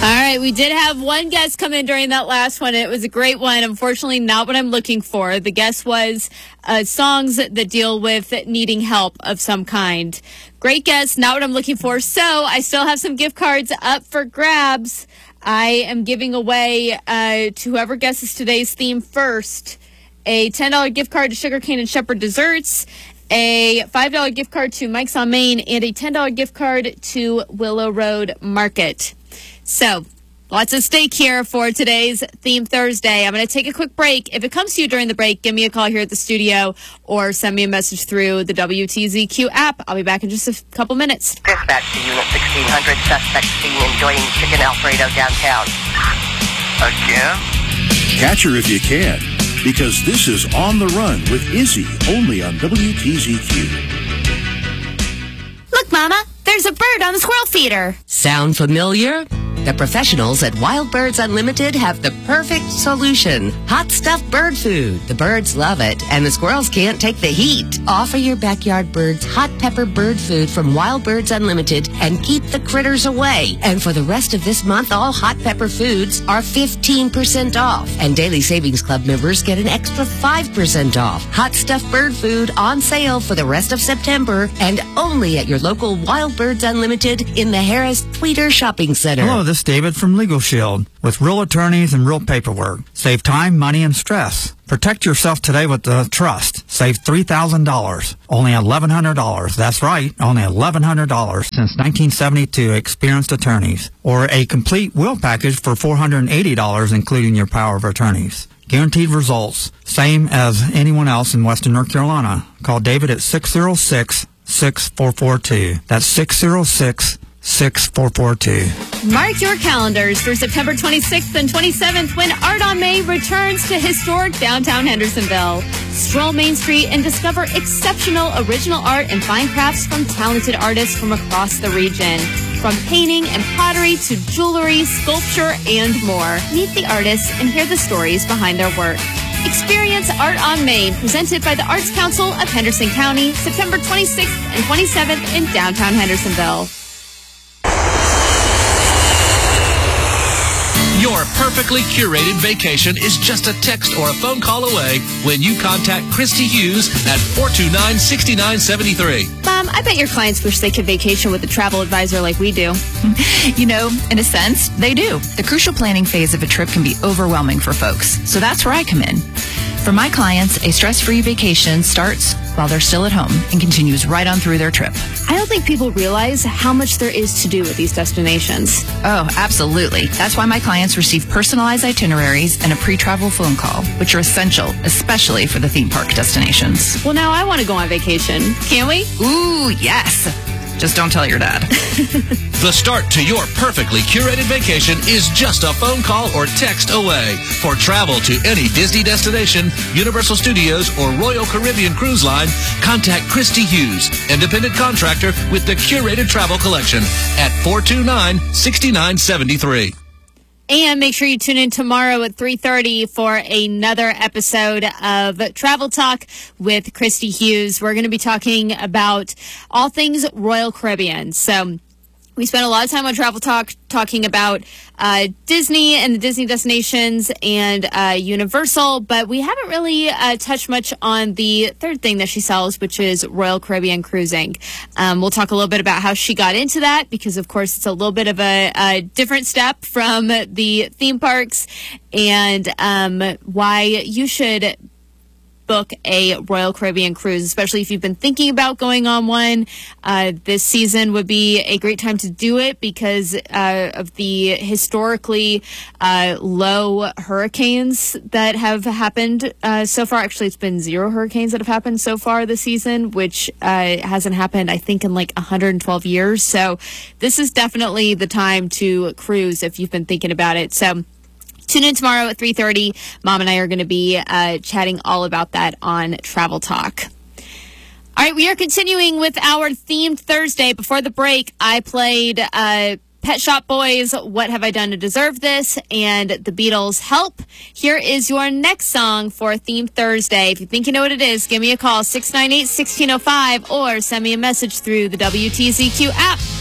right, we did have one guest come in during that last one. It was a great one. Unfortunately, not what I'm looking for. The guest was songs that deal with needing help of some kind. Great guest, not what I'm looking for. So I still have some gift cards up for grabs. I am giving away to whoever guesses today's theme first a $10 gift card to Sugarcane and Shepherd Desserts, a $5 gift card to Mike's on Main, and a $10 gift card to Willow Road Market. So, lots at stake here for today's Theme Thursday. I'm going to take a quick break. If it comes to you during the break, give me a call here at the studio or send me a message through the WTZQ app. I'll be back in just a couple minutes. Dispatch to Unit 1600, suspect seen enjoying chicken Alfredo downtown. Again? Catch her if you can, because this is On the Run with Izzy, only on WTZQ. Look, Mama, there's a bird on the squirrel feeder. Sound familiar? The professionals at Wild Birds Unlimited have the perfect solution. Hot stuffed bird food. The birds love it, and the squirrels can't take the heat. Offer your backyard birds hot pepper bird food from Wild Birds Unlimited and keep the critters away. And for the rest of this month, all hot pepper foods are 15% off. And Daily Savings Club members get an extra 5% off. Hot stuffed bird food on sale for the rest of September and only at your local Wild Birds Unlimited in the Harris Tweeter Shopping Center. Hello, this is David from Legal Shield. With real attorneys and real paperwork. Save time, money, and stress. Protect yourself today with the trust. Save $3,000. Only $1,100. That's right, only $1,100 since 1972 experienced attorneys. Or a complete will package for $480, including your power of attorneys. Guaranteed results. Same as anyone else in Western North Carolina. Call David at 606-6442. That's 606-6442. Mark your calendars for September 26th and 27th when Art on Main returns to historic downtown Hendersonville. Stroll Main Street and discover exceptional original art and fine crafts from talented artists from across the region. From painting and pottery to jewelry, sculpture, and more. Meet the artists and hear the stories behind their work. Experience Art on Main, presented by the Arts Council of Henderson County, September 26th and 27th in downtown Hendersonville. Your perfectly curated vacation is just a text or a phone call away when you contact Christy Hughes at 429-6973. Mom, I bet your clients wish they could vacation with a travel advisor like we do. You know, in a sense, they do. The crucial planning phase of a trip can be overwhelming for folks, so that's where I come in. For my clients, a stress-free vacation starts while they're still at home and continues right on through their trip. I don't think people realize how much there is to do with these destinations. Oh, absolutely. That's why my clients receive personalized itineraries and a pre-travel phone call, which are essential, especially for the theme park destinations. Well, now I want to go on vacation. Can we? Ooh, yes. Just don't tell your dad. The start to your perfectly curated vacation is just a phone call or text away. For travel to any Disney destination, Universal Studios, or Royal Caribbean Cruise Line, contact Christy Hughes, independent contractor with the Curated Travel Collection at 429-6973. And make sure you tune in tomorrow at 3:30 for another episode of Travel Talk with Christy Hughes. We're going to be talking about all things Royal Caribbean. So we spent a lot of time on Travel Talk talking about Disney and the Disney destinations and Universal, but we haven't really touched much on the third thing that she sells, which is Royal Caribbean Cruising. We'll talk a little bit about how she got into that, because of course it's a little bit of a different step from the theme parks, and why you should book a Royal Caribbean cruise, especially if you've been thinking about going on one. This season would be a great time to do it because of the historically low hurricanes that have happened so far. Actually, it's been 0 hurricanes that have happened so far this season, which hasn't happened, I think, in like 112 years. So this is definitely the time to cruise if you've been thinking about it. So tune in tomorrow at 3:30. Mom and I are going to be chatting all about that on Travel Talk. All right, we are continuing with our themed Thursday. Before the break, I played Pet Shop Boys, What Have I Done to Deserve This, and the Beatles' Help. Here is your next song for Themed Thursday. If you think you know what it is, give me a call, 698-1605, or send me a message through the WTZQ app.